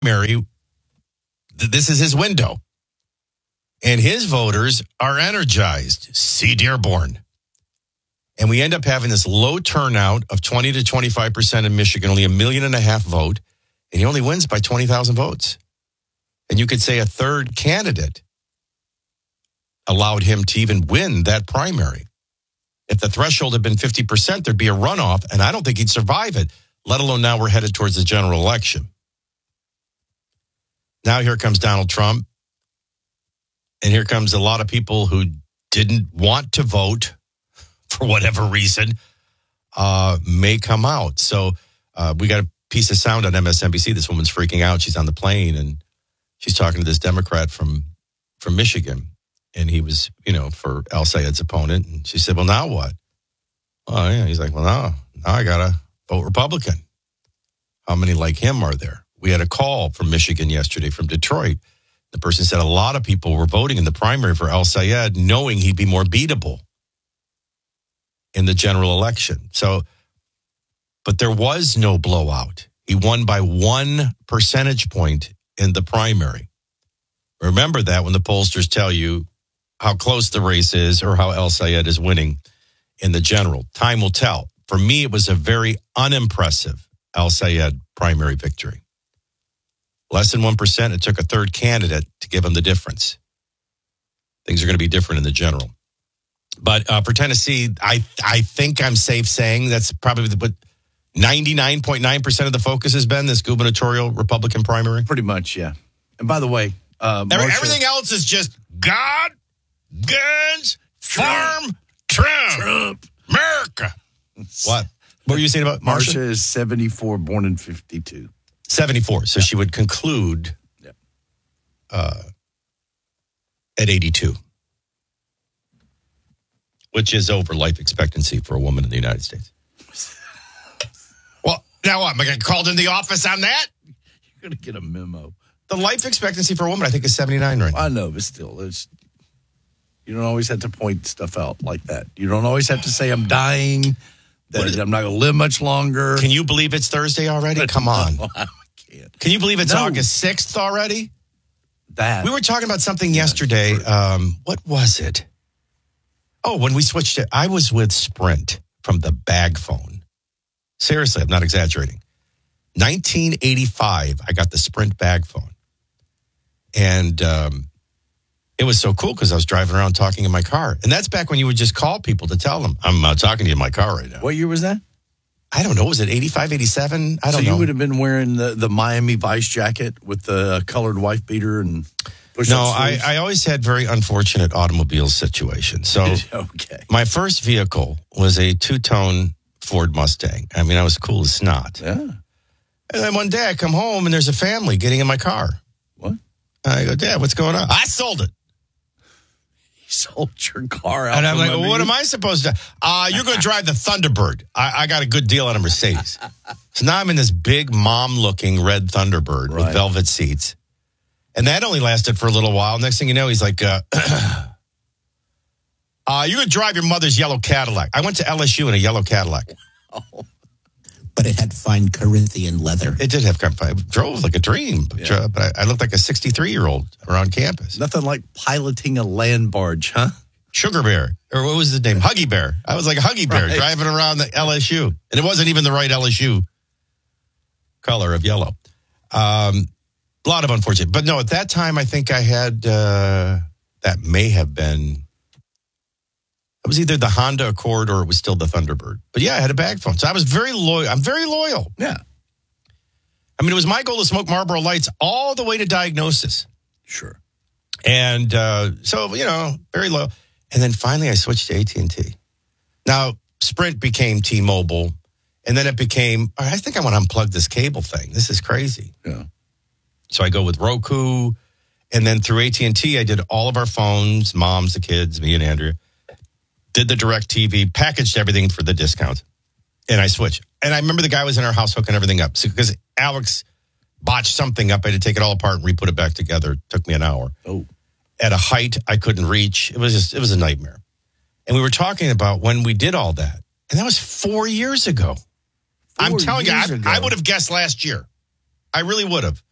primary, this is his window. And his voters are energized. See Dearborn. And we end up having this low turnout of 20 to 25% in Michigan, only 1.5 million vote. And he only wins by 20,000 votes. And you could say a third candidate allowed him to even win that primary. If the threshold had been 50%, there'd be a runoff, and I don't think he'd survive it, let alone now we're headed towards the general election. Now here comes Donald Trump, and here comes a lot of people who didn't want to vote for whatever reason, may come out. So we got a piece of sound on MSNBC. This woman's freaking out. She's on the plane, and she's talking to this Democrat from Michigan. And he was, for Al Sayed's opponent. And she said, well, now what? Oh, yeah. He's like, well, now I got to vote Republican. How many like him are there? We had a call from Michigan yesterday from Detroit. The person said a lot of people were voting in the primary for Al Sayed, knowing he'd be more beatable in the general election. So, but there was no blowout. He won by 1 percentage point in the primary. Remember that when the pollsters tell you how close the race is or how Al Sayed is winning in the general. Time will tell. For me, it was a very unimpressive Al Sayed primary victory. Less than 1%. It took a third candidate to give him the difference. Things are going to be different in the general. But for Tennessee, I think I'm safe saying that's probably what 99.9% of the focus has been, this gubernatorial Republican primary. Pretty much, yeah. And by the way, everything else is just God, guns, farm, Trump, America. What were you saying about Marsha? Marsha is 74, born in 52. 74. So she would conclude at 82, which is over life expectancy for a woman in the United States. Well, now what? Am I going to get called in the office on that? You're going to get a memo. The life expectancy for a woman, I think, is 79 right now. I know, but still, you don't always have to point stuff out like that. You don't always have to say, I'm dying, that I'm not going to live much longer. Can you believe it's Thursday already? Come on. No, I can't. Can you believe it's August 6th already? That. We were talking about something yesterday. What was it? Oh, when we switched it, I was with Sprint from the bag phone. Seriously, I'm not exaggerating. 1985, I got the Sprint bag phone. And it was so cool because I was driving around talking in my car. And that's back when you would just call people to tell them, I'm talking to you in my car right now. What year was that? I don't know. Was it 85, 87? I don't know. So you would have been wearing the Miami Vice jacket with the colored wife beater and push-up sleeves? I always had very unfortunate automobile situations. So okay. My first vehicle was a two-tone Ford Mustang. I mean, I was cool as snot. Yeah. And then one day I come home and there's a family getting in my car. What? I go, Dad, what's going on? I sold it. You sold your car out. And I'm like, well, what am I supposed to? You're going to drive the Thunderbird. I got a good deal on a Mercedes. So now I'm in this big mom-looking red Thunderbird with velvet seats. And that only lasted for a little while. Next thing you know, he's like, you're going to drive your mother's yellow Cadillac. I went to LSU in a yellow Cadillac. Oh. But it had fine Corinthian leather. It did have I drove like a dream, but I looked like a 63-year-old around campus. Nothing like piloting a land barge, huh? Sugar Bear, or what was his name? Huggy Bear. I was like a Huggy Bear driving around the LSU. And it wasn't even the right LSU color of yellow. A lot of unfortunate. But no, at that time, I think I had, that may have been, it was either the Honda Accord or it was still the Thunderbird. But yeah, I had a bag phone. So I was very loyal. I'm very loyal. Yeah. I mean, it was my goal to smoke Marlboro Lights all the way to diagnosis. Sure. And so, very low. And then finally I switched to AT&T. Now, Sprint became T-Mobile. And then it became, I think I want to unplug this cable thing. This is crazy. Yeah. So I go with Roku. And then through AT&T, I did all of our phones, moms, the kids, me and Andrea. Did the DirecTV, packaged everything for the discounts. And I switched. And I remember the guy was in our house hooking everything up. So, because Alex botched something up, I had to take it all apart and re-put it back together. It took me an hour. Oh. At a height I couldn't reach. It was a nightmare. And we were talking about when we did all that. And that was 4 years ago. I'm telling you, I would have guessed last year. I really would have.